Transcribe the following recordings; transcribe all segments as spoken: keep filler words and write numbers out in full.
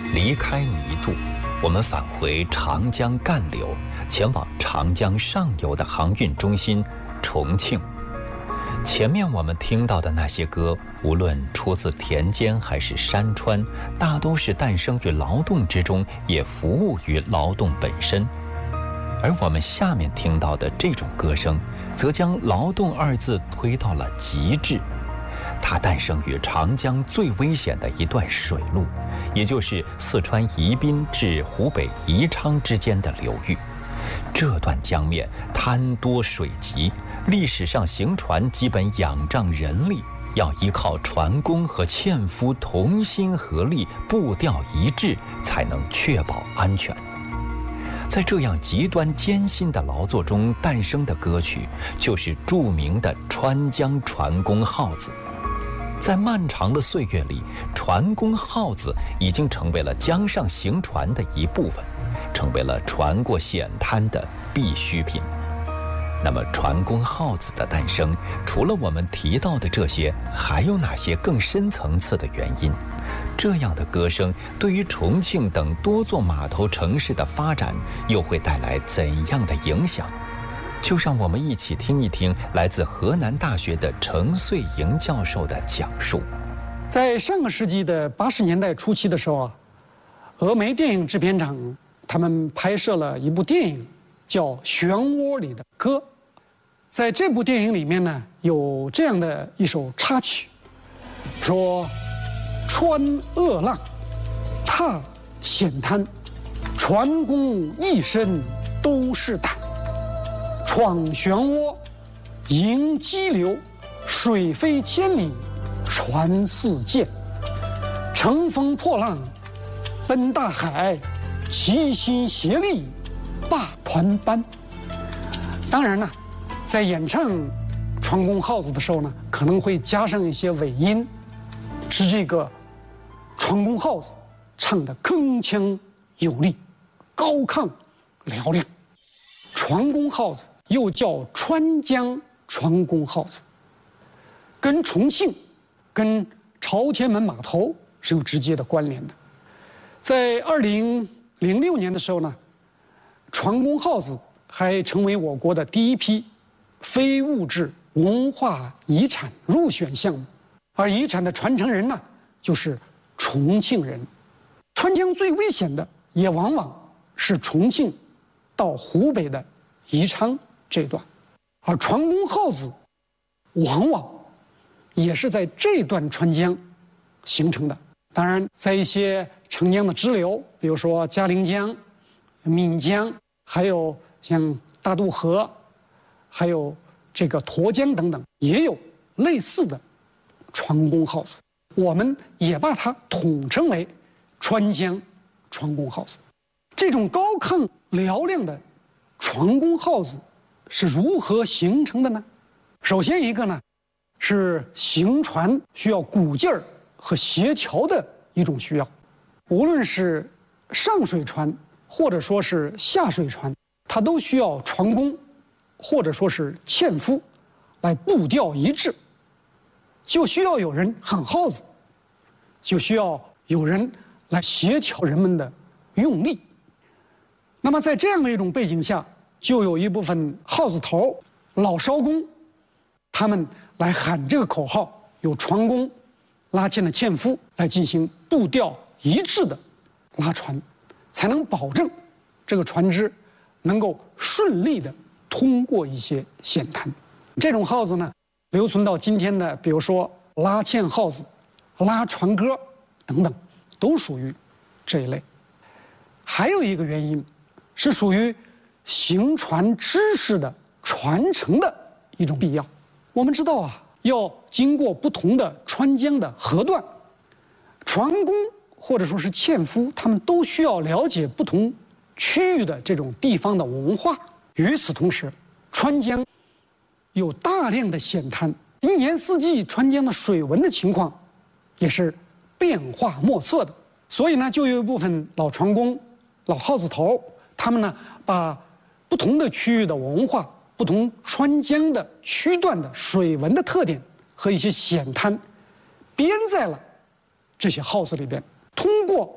离开弥渡，我们返回长江干流，前往长江上游的航运中心重庆。前面我们听到的那些歌，无论出自田间还是山川，大都是诞生于劳动之中，也服务于劳动本身。而我们下面听到的这种歌声，则将劳动二字推到了极致。它诞生于长江最危险的一段水路，也就是四川宜宾至湖北宜昌之间的流域。这段江面滩多水急，历史上行船基本仰仗人力，要依靠船工和纤夫同心合力，步调一致，才能确保安全。在这样极端艰辛的劳作中诞生的歌曲，就是著名的《川江船工号子》。在漫长的岁月里，船工号子已经成为了江上行船的一部分，成为了船过险滩的必需品。那么船工号子的诞生，除了我们提到的这些，还有哪些更深层次的原因？这样的歌声对于重庆等多座码头城市的发展又会带来怎样的影响？就让我们一起听一听来自河南大学的程穗莹教授的讲述。 在上个世纪的八十年代初期的时候啊，峨眉电影制片厂他们拍摄了一部电影，叫《漩涡里的歌》。在这部电影里面呢，有这样的一首插曲，说：穿恶浪，踏险滩，船工一身都是胆。闯漩涡，迎激流，水飞千里，船似箭。乘风破浪，奔大海，齐心协力，把团搬。当然呢，在演唱《船工号子》的时候呢，可能会加上一些尾音，使这个船工号子唱得铿锵有力，高亢嘹亮。船工号子又叫川江船工号子，跟重庆、跟朝天门码头是有直接的关联的。在二零零六年的时候呢，船工号子还成为我国的第一批非物质文化遗产入选项目，而遗产的传承人呢，就是重庆人。川江最危险的，也往往是重庆到湖北的宜昌这段，而船工号子往往也是在这段川江形成的。当然，在一些长江的支流，比如说嘉陵江、岷江，还有像大渡河，还有这个沱江等等，也有类似的船工号子。我们也把它统称为川江船工号子。这种高亢嘹亮的船工号子是如何形成的呢？首先一个呢，是行船需要鼓劲儿和协调的一种需要。无论是上水船或者说是下水船，它都需要船工或者说是纤夫来步调一致，就需要有人喊号子，就需要有人来协调人们的用力。那么在这样的一种背景下，就有一部分号子头老艄工，他们来喊这个口号，有船工、拉纤的纤夫来进行步调一致的拉船，才能保证这个船只能够顺利的通过一些险滩。这种号子呢，留存到今天的，比如说拉纤号子、拉船歌等等，都属于这一类。还有一个原因，是属于行船知识的传承的一种必要。我们知道啊，要经过不同的川江的河段，船工或者说是纤夫，他们都需要了解不同区域的这种地方的文化。与此同时，川江有大量的险滩，一年四季川江的水文的情况也是变化莫测的。所以呢，就有一部分老船工、老号子头，他们呢把不同的区域的文化、不同川江的区段的水文的特点和一些险滩编在了这些号子里边。通过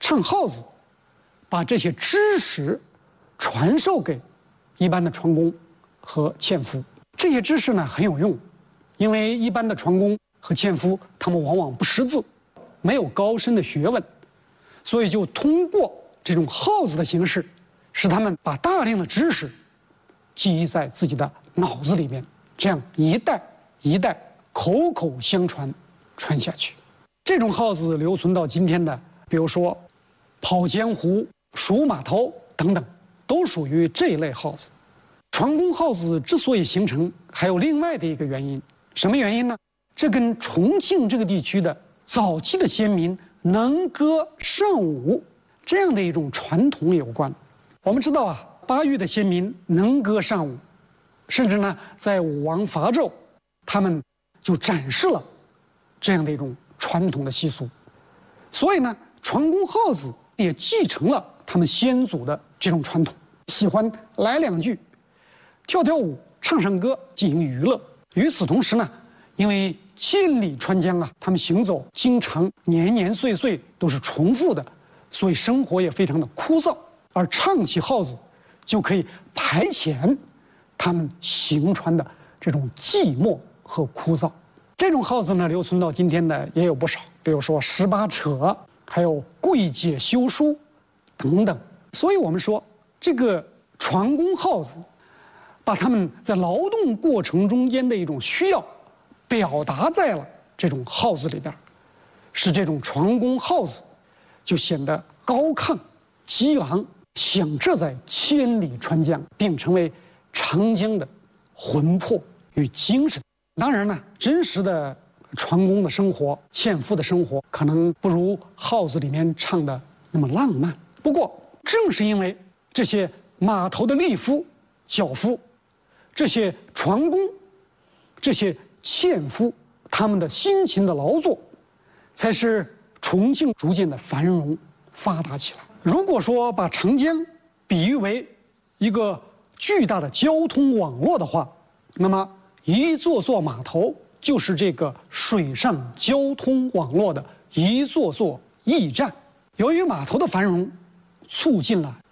唱号子，把这些知识传授给一般的船工和纤夫。这些知识呢很有用，因为一般的船工和纤夫他们往往不识字，没有高深的学问，所以就通过这种号子的形式，使他们把大量的知识记忆在自己的脑子里面，这样一代一代口口相传传下去。这种号子留存到今天的，比如说跑江湖、数码头等等，都属于这一类号子。船工号子之所以形成，还有另外的一个原因，什么原因呢？这跟重庆这个地区的早期的先民能歌善舞这样的一种传统有关。我们知道啊，巴渝的先民能歌善舞，甚至呢，在武王伐纣，他们就展示了这样的一种传统的习俗。所以呢，船工号子也继承了他们先祖的这种传统，喜欢来两句，跳跳舞，唱唱歌，进行娱乐。与此同时呢，因为千里川江啊，他们行走经常年年岁岁都是重复的，所以生活也非常的枯燥。而唱起号子，就可以排遣他们行船的这种寂寞和枯燥。这种号子呢，留存到今天的也有不少，比如说十八扯，还有柜姐修书等等。所以我们说，这个船工号子，把他们在劳动过程中间的一种需要，表达在了这种号子里边，使这种船工号子就显得高亢、激昂，响彻在千里川江，并成为长江的魂魄与精神。当然呢，真实的船工的生活、纤夫的生活，可能不如号子里面唱的那么浪漫。不过，正是因为这些码头的力夫、脚夫，这些船工，这些纤夫，他们的辛勤的劳作，才使重庆逐渐的繁荣发达起来。如果说把长江比喻为一个巨大的交通网络的话，那么一座座码头就是这个水上交通网络的一座座驿站。由于码头的繁荣，促进了